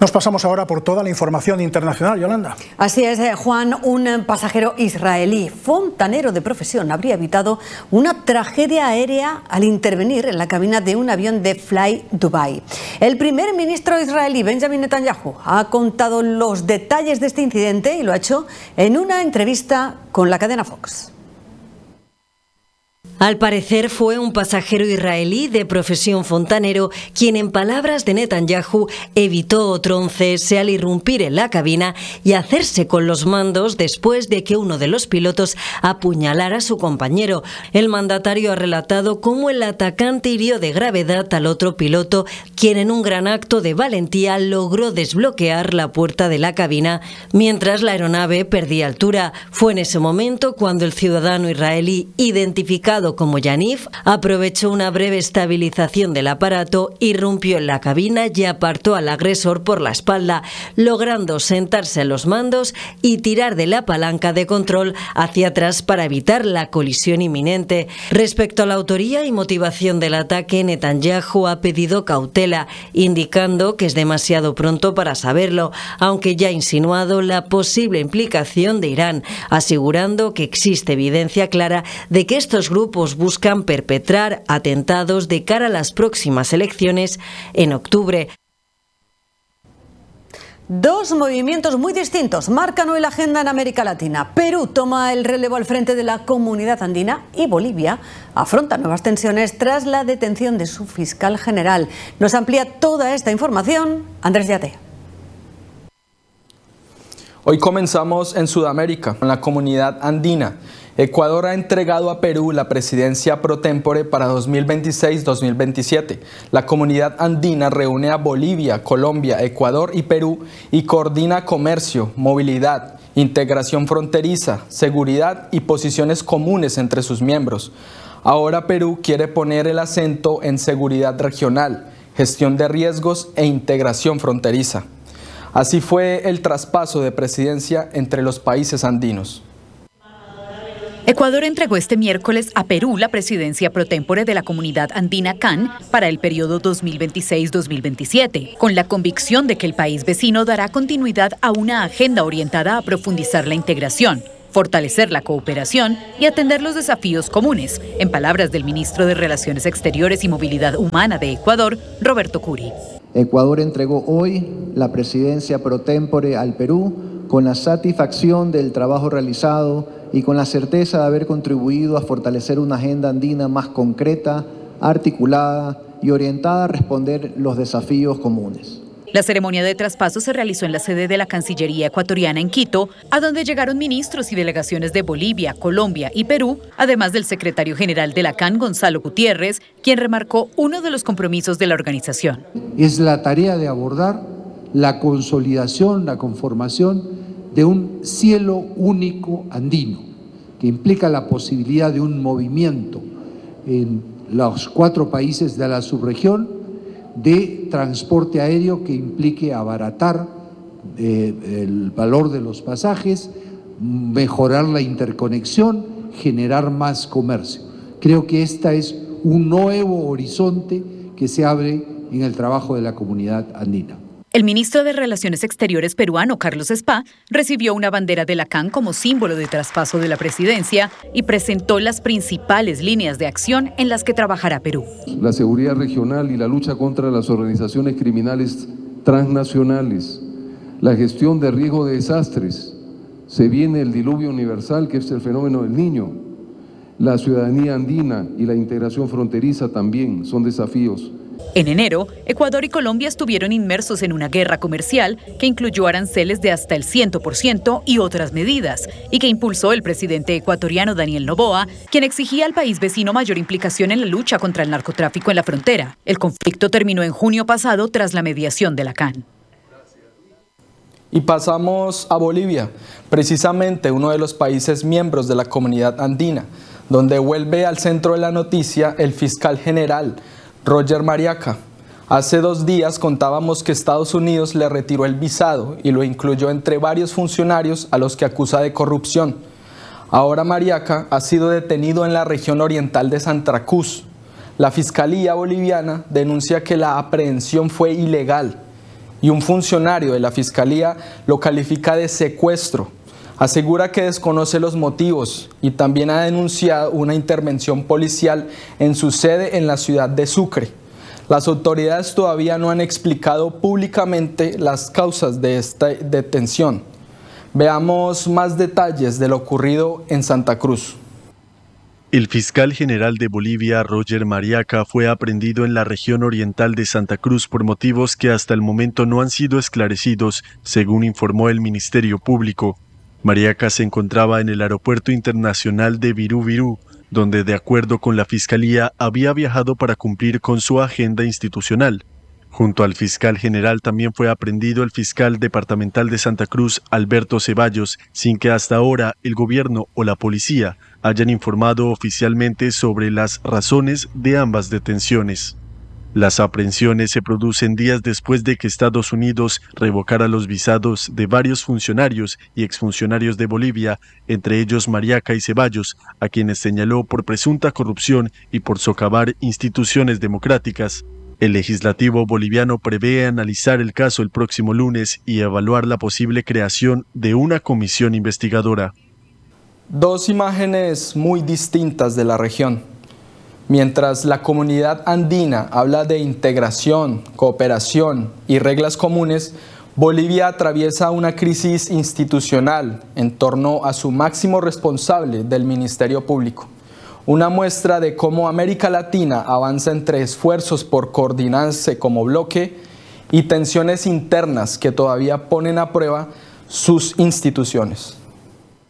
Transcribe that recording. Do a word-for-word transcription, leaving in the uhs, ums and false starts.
Nos pasamos ahora por toda la información internacional, Yolanda. Así es, Juan, un pasajero israelí fontanero de profesión habría evitado una tragedia aérea al intervenir en la cabina de un avión de Fly Dubai. El primer ministro israelí, Benjamin Netanyahu, ha contado los detalles de este incidente y lo ha hecho en una entrevista con la cadena Fox. Al parecer fue un pasajero israelí de profesión fontanero quien, en palabras de Netanyahu, evitó otro once ese al irrumpir en la cabina y hacerse con los mandos después de que uno de los pilotos apuñalara a su compañero. El mandatario ha relatado cómo el atacante hirió de gravedad al otro piloto, quien en un gran acto de valentía logró desbloquear la puerta de la cabina mientras la aeronave perdía altura. Fue en ese momento cuando el ciudadano israelí, identificado como Yanif, aprovechó una breve estabilización del aparato, irrumpió en la cabina y apartó al agresor por la espalda, logrando sentarse en los mandos y tirar de la palanca de control hacia atrás para evitar la colisión inminente. Respecto a la autoría y motivación del ataque, Netanyahu ha pedido cautela, indicando que es demasiado pronto para saberlo, aunque ya ha insinuado la posible implicación de Irán, asegurando que existe evidencia clara de que estos grupos buscan perpetrar atentados de cara a las próximas elecciones en octubre. Dos movimientos muy distintos marcan hoy la agenda en América Latina. Perú toma el relevo al frente de la Comunidad Andina y Bolivia afronta nuevas tensiones tras la detención de su fiscal general. Nos amplía toda esta información Andrés Yate. Hoy comenzamos en Sudamérica, con la Comunidad Andina. Ecuador ha entregado a Perú la presidencia pro tempore para dos mil veintiséis dos mil veintisiete. La Comunidad Andina reúne a Bolivia, Colombia, Ecuador y Perú y coordina comercio, movilidad, integración fronteriza, seguridad y posiciones comunes entre sus miembros. Ahora Perú quiere poner el acento en seguridad regional, gestión de riesgos e integración fronteriza. Así fue el traspaso de presidencia entre los países andinos. Ecuador entregó este miércoles a Perú la presidencia pro tempore de la Comunidad Andina C A N para el periodo dos mil veintiséis dos mil veintisiete, con la convicción de que el país vecino dará continuidad a una agenda orientada a profundizar la integración, fortalecer la cooperación y atender los desafíos comunes, en palabras del ministro de Relaciones Exteriores y Movilidad Humana de Ecuador, Roberto Curi. Ecuador entregó hoy la presidencia pro tempore al Perú con la satisfacción del trabajo realizado y con la certeza de haber contribuido a fortalecer una agenda andina más concreta, articulada y orientada a responder los desafíos comunes. La ceremonia de traspaso se realizó en la sede de la Cancillería ecuatoriana en Quito, a donde llegaron ministros y delegaciones de Bolivia, Colombia y Perú, además del secretario general de la C A N, Gonzalo Gutiérrez, quien remarcó uno de los compromisos de la organización. Es la tarea de abordar la consolidación, la conformación de un cielo único andino, que implica la posibilidad de un movimiento en los cuatro países de la subregión de transporte aéreo que implique abaratar eh, el valor de los pasajes, mejorar la interconexión, generar más comercio. Creo que este es un nuevo horizonte que se abre en el trabajo de la Comunidad Andina. El ministro de Relaciones Exteriores peruano, Carlos Spa, recibió una bandera de la C A N como símbolo de traspaso de la presidencia y presentó las principales líneas de acción en las que trabajará Perú. La seguridad regional y la lucha contra las organizaciones criminales transnacionales, la gestión de riesgo de desastres, se viene el diluvio universal, que es el fenómeno del Niño, la ciudadanía andina y la integración fronteriza también son desafíos. En enero, Ecuador y Colombia estuvieron inmersos en una guerra comercial que incluyó aranceles de hasta el cien por ciento y otras medidas, y que impulsó el presidente ecuatoriano Daniel Noboa, quien exigía al país vecino mayor implicación en la lucha contra el narcotráfico en la frontera. El conflicto terminó en junio pasado tras la mediación de la C A N. Y pasamos a Bolivia, precisamente uno de los países miembros de la Comunidad Andina, donde vuelve al centro de la noticia el fiscal general Roger Mariaca. Hace dos días contábamos que Estados Unidos le retiró el visado y lo incluyó entre varios funcionarios a los que acusa de corrupción. Ahora Mariaca ha sido detenido en la región oriental de Santa Cruz. La Fiscalía boliviana denuncia que la aprehensión fue ilegal y un funcionario de la Fiscalía lo califica de secuestro. Asegura que desconoce los motivos y también ha denunciado una intervención policial en su sede en la ciudad de Sucre. Las autoridades todavía no han explicado públicamente las causas de esta detención. Veamos más detalles de lo ocurrido en Santa Cruz. El fiscal general de Bolivia, Roger Mariaca, fue aprehendido en la región oriental de Santa Cruz por motivos que hasta el momento no han sido esclarecidos, según informó el Ministerio Público. Mariaca se encontraba en el aeropuerto internacional de Virú Virú, donde de acuerdo con la Fiscalía había viajado para cumplir con su agenda institucional. Junto al fiscal general también fue aprehendido el fiscal departamental de Santa Cruz, Alberto Ceballos, sin que hasta ahora el gobierno o la policía hayan informado oficialmente sobre las razones de ambas detenciones. Las aprehensiones se producen días después de que Estados Unidos revocara los visados de varios funcionarios y exfuncionarios de Bolivia, entre ellos Mariaca y Ceballos, a quienes señaló por presunta corrupción y por socavar instituciones democráticas. El legislativo boliviano prevé analizar el caso el próximo lunes y evaluar la posible creación de una comisión investigadora. Dos imágenes muy distintas de la región. Mientras la comunidad andina habla de integración, cooperación y reglas comunes, Bolivia atraviesa una crisis institucional en torno a su máximo responsable del Ministerio Público. Una muestra de cómo América Latina avanza entre esfuerzos por coordinarse como bloque y tensiones internas que todavía ponen a prueba sus instituciones.